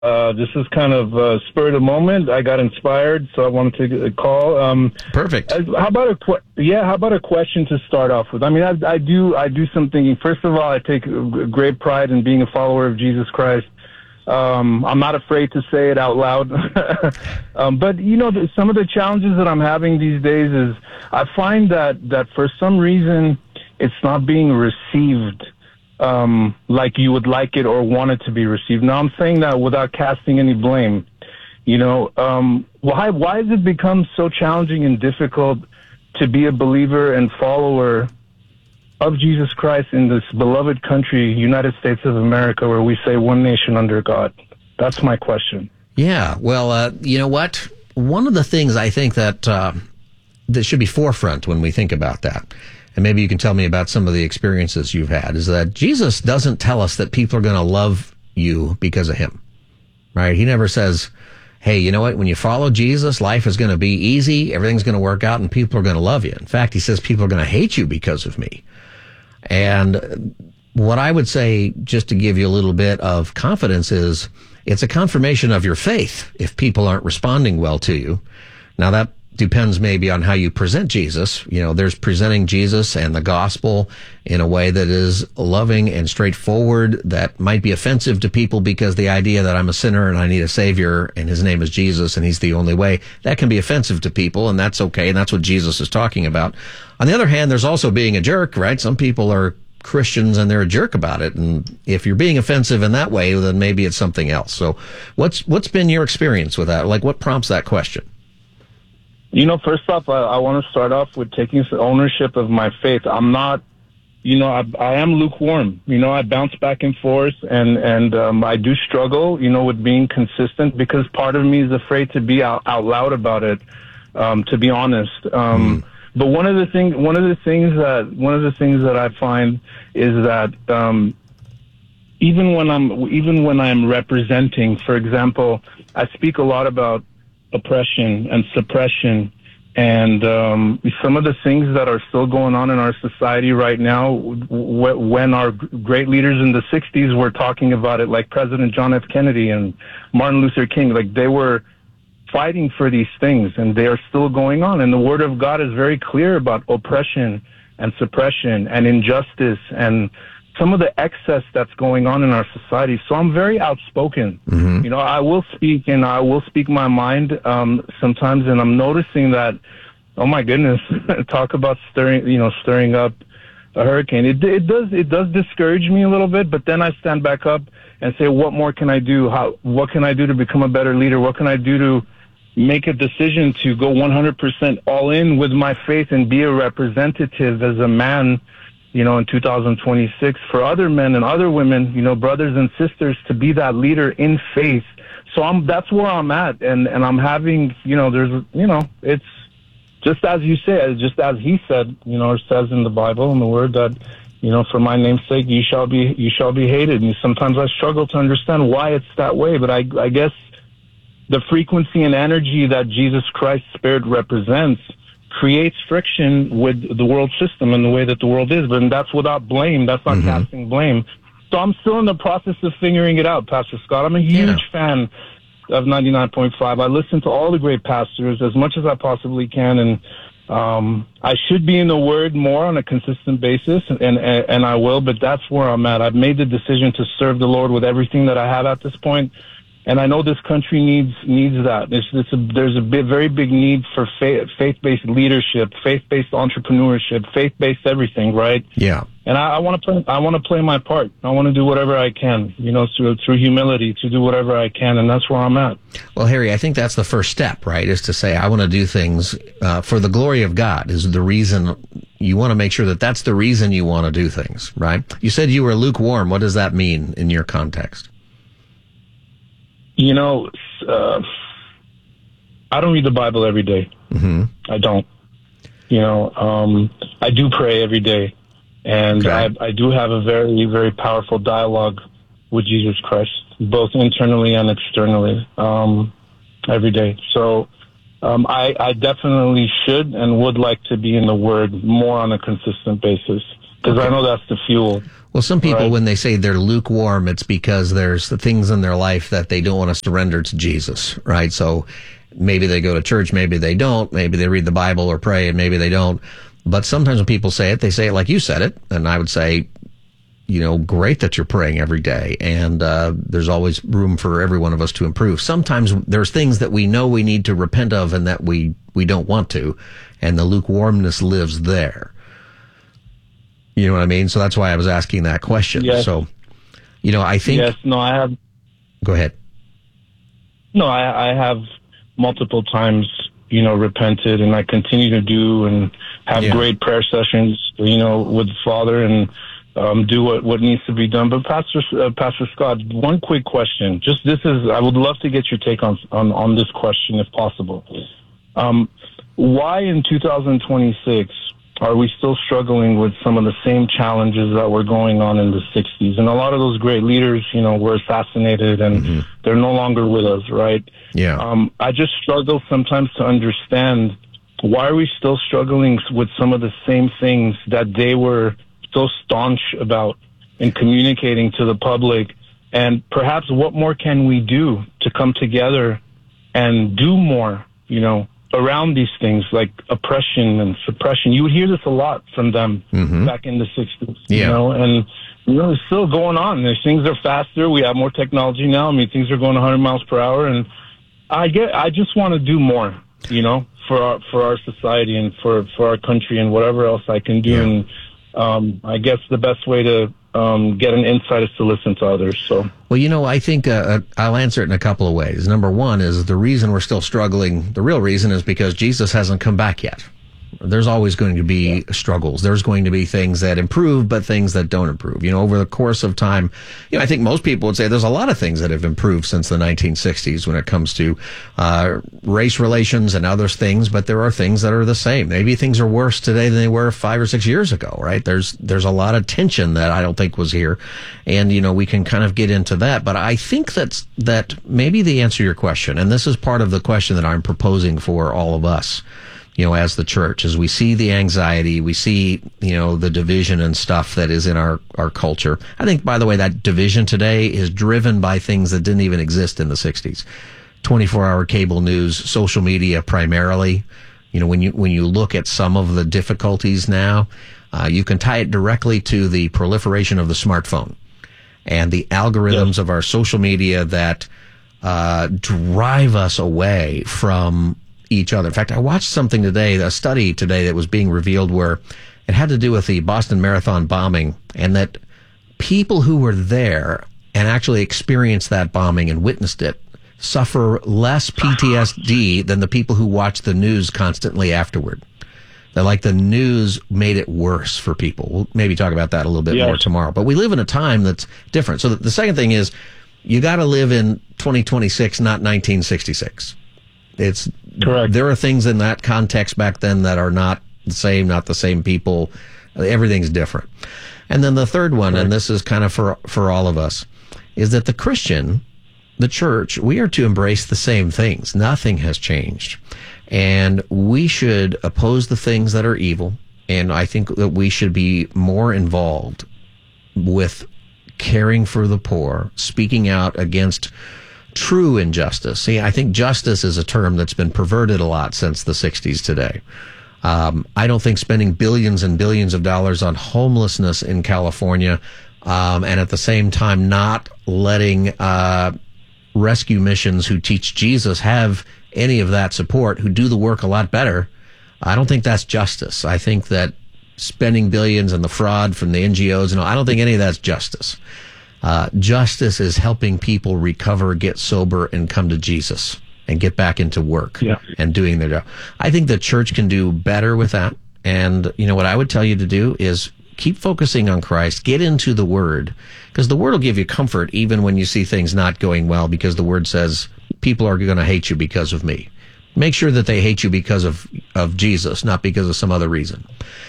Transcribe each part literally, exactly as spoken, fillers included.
Uh, this is kind of uh, spur of the moment. I got inspired, so I wanted to call. Um, Perfect. Uh, how about a qu- yeah? How about a question to start off with? I mean, I, I do I do some thinking. First of all, I take great pride in being a follower of Jesus Christ. Um, I'm not afraid to say it out loud. um, but you know, the, some of the challenges that I'm having these days is I find that that for some reason it's not being received um, like you would like it or want it to be received. Now, I'm saying that without casting any blame. You know, um, why why has it become so challenging and difficult to be a believer and follower of Jesus Christ in this beloved country, United States of America, where we say one nation under God? That's my question. Yeah, well, uh, you know what? One of the things I think that uh, that should be forefront when we think about that, and maybe you can tell me about some of the experiences you've had, is that Jesus doesn't tell us that people are going to love you because of him, right? He never says, hey, you know what? When you follow Jesus, life is going to be easy, everything's going to work out, and people are going to love you. In fact, he says people are going to hate you because of me. And what I would say, just to give you a little bit of confidence, is it's a confirmation of your faith if people aren't responding well to you. Now, that depends maybe on how you present Jesus. You know, there's presenting Jesus and the gospel in a way that is loving and straightforward that might be offensive to people because the idea that I'm a sinner and I need a savior and his name is Jesus and he's the only way, that can be offensive to people, and that's okay, and that's what Jesus is talking about. On the other hand, there's also being a jerk, right? Some people are Christians and they're a jerk about it, and if you're being offensive in that way, then maybe it's something else. So what's what's been your experience with that? Like, what prompts that question? You know, first off, I, I want to start off with taking ownership of my faith. I'm not, you know, I, I am lukewarm. You know, I bounce back and forth, and and um, I do struggle, you know, with being consistent because part of me is afraid to be out, out loud about it. Um, to be honest, um, mm. but one of the things, one of the things that one of the things that I find is that um, even when I'm even when I'm representing, for example, I speak a lot about oppression and suppression and um, some of the things that are still going on in our society right now. W- when our great leaders in the sixties were talking about it, like President John F. Kennedy and Martin Luther King, like they were fighting for these things, and they are still going on. And the Word of God is very clear about oppression and suppression and injustice and some of the excess that's going on in our society. So I'm very outspoken. Mm-hmm. You know, I will speak and I will speak my mind um, sometimes, and I'm noticing that, oh my goodness, talk about stirring, you know, stirring up a hurricane. It, it does, it does discourage me a little bit, but then I stand back up and say, what more can I do? How, what can I do to become a better leader? What can I do to make a decision to go one hundred percent all in with my faith and be a representative as a man, you know, in two thousand twenty-six for other men and other women, you know, brothers and sisters, to be that leader in faith. So I'm, that's where I'm at. And, and I'm having, you know, there's, you know, it's just as you say, just as he said, you know, it says in the Bible, in the word that, you know, for my name's sake, you shall be, you shall be hated. And sometimes I struggle to understand why it's that way. But I, I guess the frequency and energy that Jesus Christ's Spirit represents creates friction with the world system and the way that the world is. But that's without blame. That's not mm-hmm. casting blame. So I'm still in the process of figuring it out, Pastor Scott. I'm a huge yeah. fan of ninety-nine point five. I listen to all the great pastors as much as I possibly can, and um, I should be in the Word more on a consistent basis, and, and and I will, but that's where I'm at. I've made the decision to serve the Lord with everything that I have at this point. And I know this country needs needs that. There's, there's a, there's a big, very big need for faith, faith-based leadership, faith-based entrepreneurship, faith-based everything, right? Yeah. And I, I want to play. I want to play my part. I want to do whatever I can, you know, through through humility, to do whatever I can, and that's where I'm at. Well, Harry, I think that's the first step, right? Is to say I want to do things uh, for the glory of God. Is the reason you want to make sure that that's the reason you want to do things, right? You said you were lukewarm. What does that mean in your context? You know, uh, I don't read the Bible every day. Mm-hmm. I don't. You know, um, I do pray every day. And okay. I, I do have a very, very powerful dialogue with Jesus Christ, both internally and externally, um, every day. So um, I, I definitely should and would like to be in the Word more on a consistent basis. Because okay. I know that's the fuel. Well, some people, right? when they say they're lukewarm, it's because there's the things in their life that they don't want to surrender to Jesus, right? So maybe they go to church, maybe they don't, maybe they read the Bible or pray, and maybe they don't. But sometimes when people say it, they say it like you said it, and I would say, you know, great that you're praying every day, and uh, there's always room for every one of us to improve. Sometimes there's things that we know we need to repent of and that we, we don't want to, and the lukewarmness lives there. You know what I mean? So that's why I was asking that question. Yes. So, you know, I think... Yes, no, I have... Go ahead. No, I, I have multiple times, you know, repented, and I continue to do and have yeah. great prayer sessions, you know, with the Father, and um, do what, what needs to be done. But Pastor uh, Pastor Scott, one quick question. Just this is... I would love to get your take on, on, on this question, if possible. Um, why in two thousand twenty-six... are we still struggling with some of the same challenges that were going on in the sixties? And a lot of those great leaders, you know, were assassinated, and mm-hmm. they're no longer with us, right? Yeah. Um, I just struggle sometimes to understand, why are we still struggling with some of the same things that they were so staunch about in communicating to the public? And perhaps what more can we do to come together and do more, you know, around these things like oppression and suppression? You would hear this a lot from them mm-hmm. back in the sixties, yeah. you know, and you know, it's still going on. There's, things are faster. We have more technology now. I mean, things are going one hundred miles per hour, and I get, I just want to do more, you know, for our, for our society and for, for our country, and whatever else I can do. Yeah. And, um, I guess the best way to, um, get an insight is to listen to others. So, well, you know, I think uh, I'll answer it in a couple of ways. Number one is the reason we're still struggling. The real reason is because Jesus hasn't come back yet. There's always going to be yeah. struggles. There's going to be things that improve, but things that don't improve. You know, over the course of time, you know, I think most people would say there's a lot of things that have improved since the nineteen sixties when it comes to uh race relations and other things, but there are things that are the same. Maybe things are worse today than they were five or six years ago, right? There's there's a lot of tension that I don't think was here. And, you know, we can kind of get into that. But I think that's that maybe the answer to your question, and this is part of the question that I'm proposing for all of us, you know, as the church, as we see the anxiety, we see, you know, the division and stuff that is in our, our culture. I think, by the way, that division today is driven by things that didn't even exist in the sixties. twenty-four hour cable news, social media primarily. You know, when you, when you look at some of the difficulties now, uh, you can tie it directly to the proliferation of the smartphone and the algorithms yes. of our social media that, uh, drive us away from each other. In fact, I watched something today, a study today that was being revealed where it had to do with the Boston Marathon bombing, and that people who were there and actually experienced that bombing and witnessed it suffer less P T S D than the people who watch the news constantly afterward. That like the news made it worse for people. We'll maybe talk about that a little bit yes. more tomorrow. But we live in a time that's different. So the second thing is, you got to live in twenty twenty-six, not nineteen sixty-six. It's correct. There are things in that context back then that are not the same, not the same people. Everything's different. And then the third one, correct. And this is kind of for for all of us, is that the Christian, the church, we are to embrace the same things. Nothing has changed. And we should oppose the things that are evil. And I think that we should be more involved with caring for the poor, speaking out against true injustice. See, I think justice is a term that's been perverted a lot since the sixties today. Um, I don't think spending billions and billions of dollars on homelessness in California, um, and at the same time not letting uh, rescue missions who teach Jesus have any of that support, who do the work a lot better, I don't think that's justice. I think that spending billions and the fraud from the N G Os, and all, I don't think any of that's justice. Uh, justice is helping people recover, get sober, and come to Jesus and get back into work yeah. and doing their job. I think the church can do better with that. And, you know, what I would tell you to do is keep focusing on Christ, get into the Word, because the Word will give you comfort even when you see things not going well, because the Word says people are going to hate you because of me. Make sure that they hate you because of, of Jesus, not because of some other reason.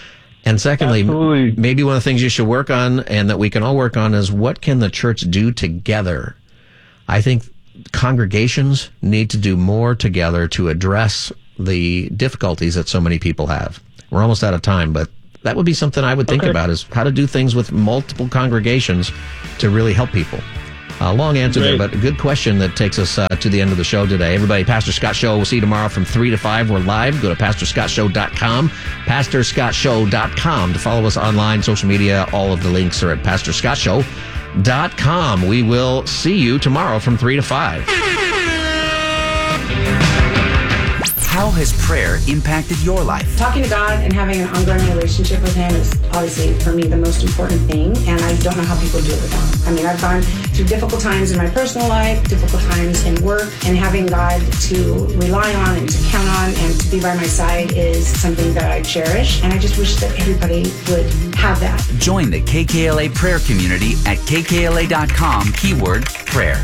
And secondly, Absolutely. Maybe one of the things you should work on, and that we can all work on, is what can the church do together? I think congregations need to do more together to address the difficulties that so many people have. We're almost out of time, but that would be something I would think Okay. about, is how to do things with multiple congregations to really help people. Uh, long answer Great. there, but a good question that takes us uh, to the end of the show today. Everybody, Pastor Scott Show. We'll see you tomorrow from three to five. We're live. Go to pastor scott show dot com, pastor scott show dot com to follow us online, social media. All of the links are at pastor scott show dot com. We will see you tomorrow from three to five. How has prayer impacted your life? Talking to God and having an ongoing relationship with Him is obviously, for me, the most important thing, and I don't know how people do it without Him. I mean, I've gone through difficult times in my personal life, difficult times in work, and having God to rely on and to count on and to be by my side is something that I cherish, and I just wish that everybody would have that. Join the K K L A prayer community at k k l a dot com, keyword prayer.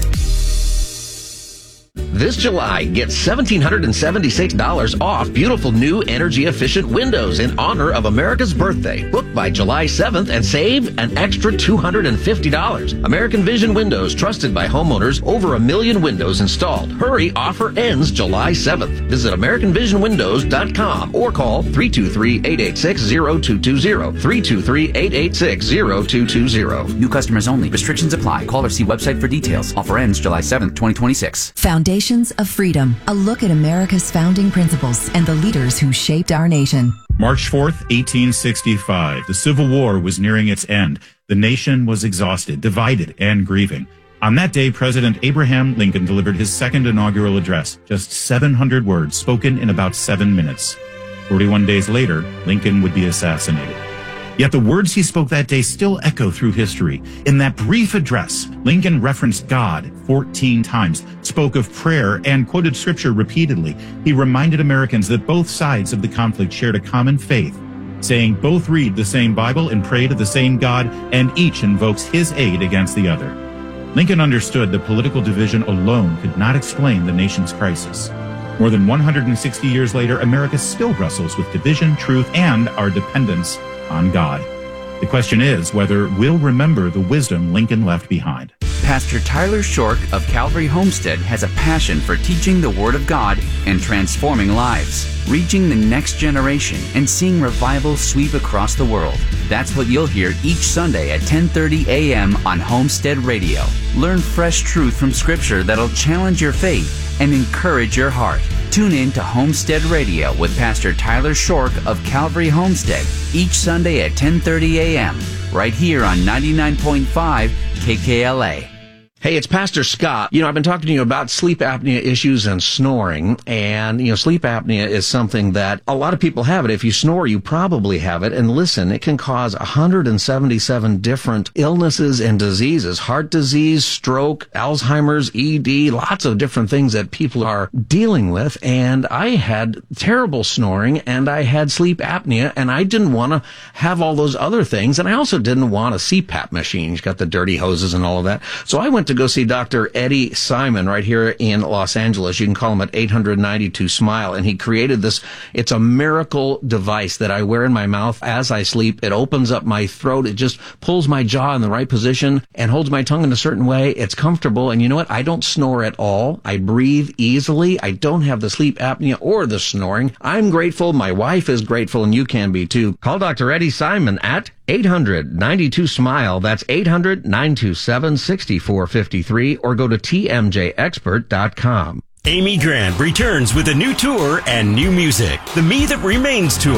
This July, get one thousand seven hundred seventy-six dollars off beautiful new energy-efficient windows in honor of America's birthday. Book by July seventh and save an extra two hundred fifty dollars. American Vision Windows, trusted by homeowners, over a million windows installed. Hurry, offer ends July seventh. Visit american vision windows dot com or call three two three, eight eight six, zero two two zero, three two three, eight eight six, zero two two zero. New customers only. Restrictions apply. Call or see website for details. Offer ends July seventh, twenty twenty-six. Foundations of Freedom, a look at America's founding principles and the leaders who shaped our nation. March fourth, eighteen sixty-five. The Civil War was nearing its end. The nation was exhausted, divided, and grieving. On that day, President Abraham Lincoln delivered his second inaugural address, just seven hundred words spoken in about seven minutes. forty-one days later, Lincoln would be assassinated. Yet the words he spoke that day still echo through history. In that brief address, Lincoln referenced God fourteen times, spoke of prayer, and quoted scripture repeatedly. He reminded Americans that both sides of the conflict shared a common faith, saying both read the same Bible and pray to the same God, and each invokes his aid against the other. Lincoln understood that political division alone could not explain the nation's crisis. More than one hundred sixty years later, America still wrestles with division, truth, and our dependence on God. The question is whether we'll remember the wisdom Lincoln left behind. Pastor Tyler Shork of Calvary Homestead has a passion for teaching the Word of God and transforming lives, reaching the next generation, and seeing revival sweep across the world. That's what you'll hear each Sunday at ten thirty a.m. on Homestead Radio. Learn fresh truth from Scripture that'll challenge your faith and encourage your heart. Tune in to Homestead Radio with Pastor Tyler Shork of Calvary Homestead each Sunday at ten thirty a.m. right here on ninety-nine point five K K L A. Hey, it's Pastor Scott. You know, I've been talking to you about sleep apnea issues and snoring. And, you know, sleep apnea is something that a lot of people have it. If you snore, you probably have it. And listen, it can cause one hundred seventy-seven different illnesses and diseases. Heart disease, stroke, Alzheimer's, E D, lots of different things that people are dealing with. And I had terrible snoring and I had sleep apnea and I didn't want to have all those other things. And I also didn't want a C PAP machine. You've got the dirty hoses and all of that. So I went to go see Doctor Eddie Simon right here in Los Angeles. You can call him at eight hundred ninety-two SMILE. And he created this. It's a miracle device that I wear in my mouth as I sleep. It opens up my throat. It just pulls my jaw in the right position and holds my tongue in a certain way. It's comfortable. And you know what? I don't snore at all. I breathe easily. I don't have the sleep apnea or the snoring. I'm grateful. My wife is grateful, and you can be too. Call Doctor Eddie Simon at eight hundred ninety-two SMILE. That's eight hundred, nine two seven, six four five three, or go to t m j expert dot com. Amy Grant returns with a new tour and new music. The Me That Remains Tour.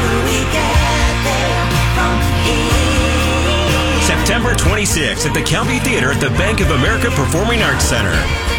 September twenty-sixth at the County Theater at the Bank of America Performing Arts Center.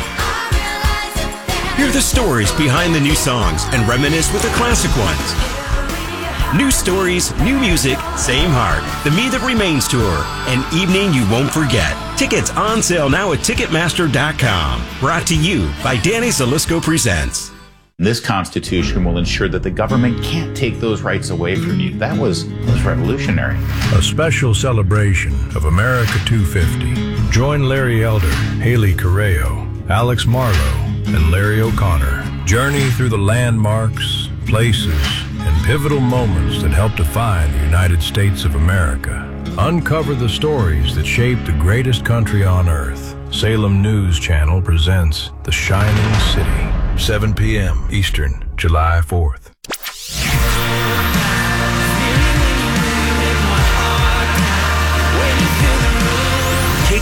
Hear the stories behind the new songs and reminisce with the classic ones. New stories, new music, same heart. The Me That Remains Tour. An evening you won't forget. Tickets on sale now at ticketmaster dot com. Brought to you by Danny Zalisco Presents. This Constitution will ensure that the government can't take those rights away from you. That was, was revolutionary. A special celebration of America two fifty. Join Larry Elder, Haley Correo, Alex Marlowe, and Larry O'Connor. Journey through the landmarks, places, and pivotal moments that help define the United States of America. Uncover the stories that shaped the greatest country on earth. Salem News Channel presents The Shining City, seven p.m. Eastern, July fourth.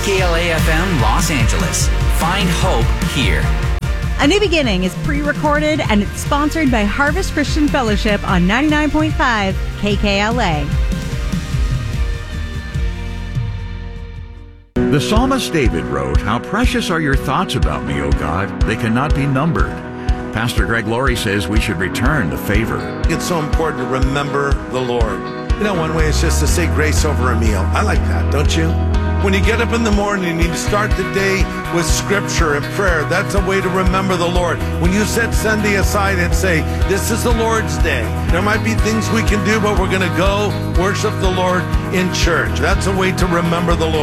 K L A F M Los Angeles. Find hope here. A New Beginning is pre-recorded and it's sponsored by Harvest Christian Fellowship on ninety-nine point five K K L A. The psalmist David wrote, "How precious are your thoughts about me, O God. They cannot be numbered." Pastor Greg Laurie says we should return the favor. It's so important to remember the Lord. You know, one way is just to say grace over a meal. I like that, don't you? When you get up in the morning and you start the day with scripture and prayer, that's a way to remember the Lord. When you set Sunday aside and say, this is the Lord's day, there might be things we can do, but we're going to go worship the Lord in church. That's a way to remember the Lord.